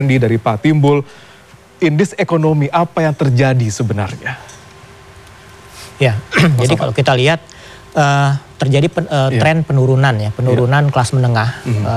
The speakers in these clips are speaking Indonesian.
dari Pak Timbul, indeks ekonomi apa yang terjadi sebenarnya? Ya, jadi kalau kita lihat terjadi tren penurunan ya, penurunan kelas menengah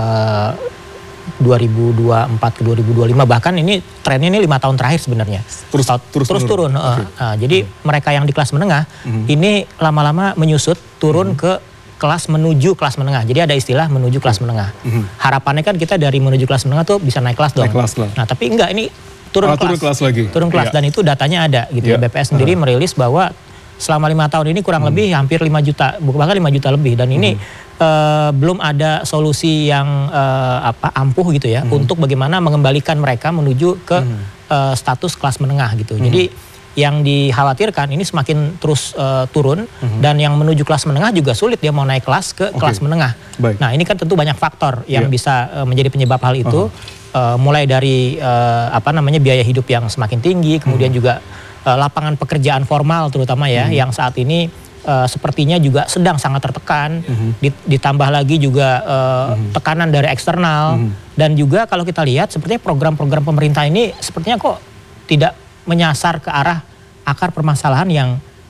2024 ke 2025, bahkan ini trennya ini 5 tahun terakhir sebenarnya. Terus turun. Jadi mereka yang di kelas menengah ini lama-lama menyusut turun ke kelas menuju kelas menengah. Jadi ada istilah menuju kelas menengah. Harapannya kan kita dari menuju kelas menengah tuh bisa naik kelas dong. Nah, tapi enggak, ini turun kelas lagi. Turun kelas dan itu datanya ada gitu ya. BPS sendiri merilis bahwa selama 5 tahun ini kurang lebih hampir 5 juta, bahkan 5 juta lebih, dan ini belum ada solusi yang ampuh gitu ya untuk bagaimana mengembalikan mereka menuju ke status kelas menengah gitu. Jadi yang dikhawatirkan ini semakin terus turun dan yang menuju kelas menengah juga sulit dia mau naik kelas ke kelas menengah. Nah, ini kan tentu banyak faktor yang bisa menjadi penyebab hal itu, mulai dari biaya hidup yang semakin tinggi, kemudian juga lapangan pekerjaan formal terutama ya yang saat ini sepertinya juga sedang sangat tertekan, ditambah lagi juga tekanan dari eksternal, dan juga kalau kita lihat sepertinya program-program pemerintah ini sepertinya kok tidak menyasar ke arah akar permasalahan yang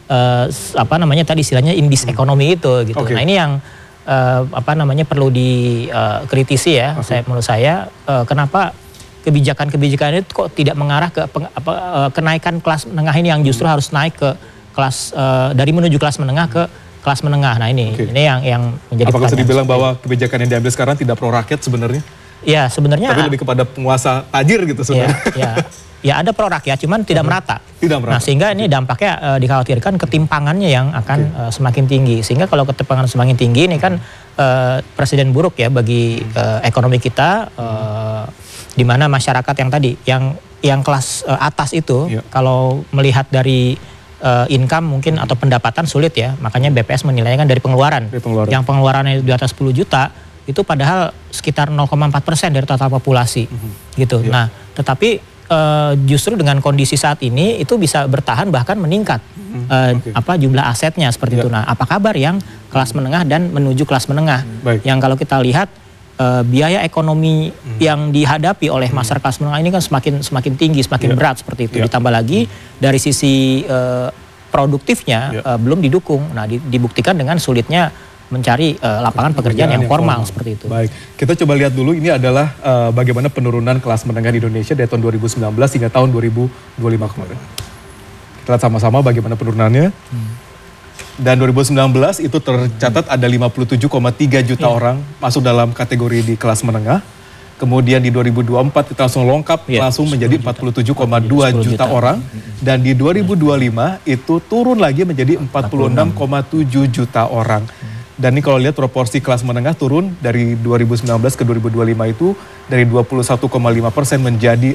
tadi istilahnya indeks ekonomi itu gitu. Nah, ini yang perlu dikritisi ya, menurut saya kenapa kebijakan-kebijakan itu kok tidak mengarah ke kenaikan kelas menengah ini yang justru harus naik ke kelas dari menuju kelas menengah ke kelas menengah. Nah, ini yang menjadi apakah bisa dibilang bahwa kebijakan yang diambil sekarang tidak pro rakyat sebenarnya? Ya, sebenarnya tapi lebih kepada penguasa tajir gitu sebenarnya. Ya ada pro rakyat, cuman tidak merata. Nah, sehingga ini dampaknya dikhawatirkan ketimpangannya yang akan semakin tinggi. Sehingga kalau ketimpangan semakin tinggi ini kan presiden buruk ya bagi ekonomi kita, di mana masyarakat yang tadi yang kelas atas itu kalau melihat dari income mungkin atau pendapatan sulit ya, makanya BPS menilainya kan dari pengeluaran. Yang pengeluarannya di atas 10 juta itu padahal sekitar 0,4% dari total populasi gitu. Nah, tetapi justru dengan kondisi saat ini itu bisa bertahan bahkan meningkat jumlah asetnya seperti itu. Nah, apa kabar yang kelas menengah dan menuju kelas menengah? Yang kalau kita lihat biaya ekonomi yang dihadapi oleh masyarakat kelas menengah ini kan semakin tinggi, semakin berat seperti itu. Ditambah lagi dari sisi produktifnya belum didukung. Nah, dibuktikan dengan sulitnya mencari lapangan pekerjaan yang formal seperti itu. Baik, kita coba lihat dulu ini adalah bagaimana penurunan kelas menengah di Indonesia dari tahun 2019 hingga tahun 2025 kemarin. Kita lihat sama-sama bagaimana penurunannya. Dan 2019 itu tercatat ada 57,3 juta orang masuk dalam kategori di kelas menengah. Kemudian di 2024 kita langsung lengkap langsung menjadi 47,2 juta orang. Dan di 2025 itu turun lagi menjadi 46,7 juta orang. Dan ini kalau lihat proporsi kelas menengah turun dari 2019 ke 2025 itu dari 21,5% menjadi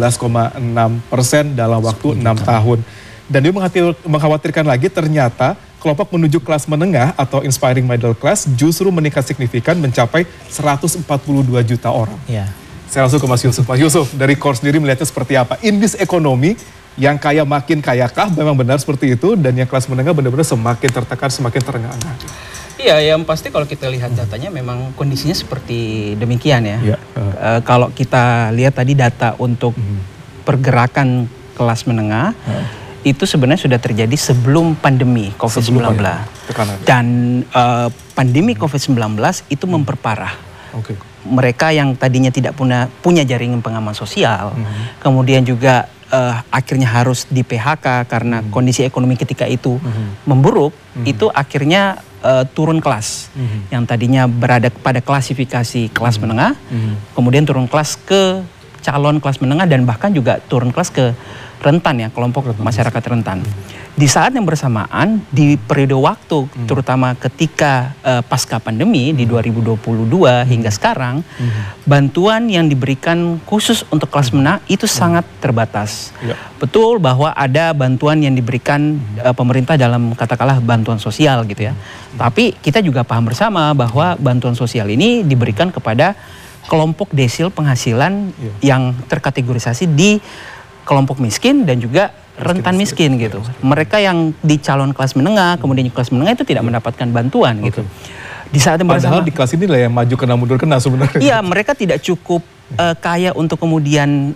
16,6% dalam waktu 6 tahun. Dan dia mengkhawatirkan lagi ternyata kelompok menuju kelas menengah atau inspiring middle class justru meningkat signifikan mencapai 142 juta orang. Saya langsung ke Mas Yusuf. Mas Yusuf, dari KOR sendiri melihatnya seperti apa? Indeks ekonomi yang kaya makin kayakah, memang benar seperti itu, dan yang kelas menengah benar-benar semakin tertekan, semakin terengah-engah. Iya, yang pasti kalau kita lihat datanya memang kondisinya seperti demikian ya. Kalau kita lihat tadi data untuk pergerakan kelas menengah, itu sebenarnya sudah terjadi sebelum pandemi COVID-19. Dan pandemi COVID-19 itu memperparah. Mereka yang tadinya tidak punya jaringan pengaman sosial, kemudian juga akhirnya harus di PHK karena kondisi ekonomi ketika itu memburuk, itu akhirnya turun kelas. Yang tadinya berada pada klasifikasi kelas menengah, kemudian turun kelas ke calon kelas menengah, dan bahkan juga turun kelas ke rentan ya, kelompok masyarakat rentan. Di saat yang bersamaan, di periode waktu terutama ketika pasca pandemi di 2022 hingga sekarang, bantuan yang diberikan khusus untuk kelas menengah itu sangat terbatas. Betul bahwa ada bantuan yang diberikan pemerintah dalam katakanlah bantuan sosial gitu ya. Tapi kita juga paham bersama bahwa bantuan sosial ini diberikan kepada kelompok desil penghasilan yang terkategorisasi di kelompok miskin dan juga rentan miskin gitu. Mereka yang di calon kelas menengah, kemudian kelas menengah itu tidak mendapatkan bantuan gitu. Di saat yang padahal di kelas ini lah yang maju kena mundur kena sebenarnya. Iya, mereka tidak cukup kaya untuk kemudian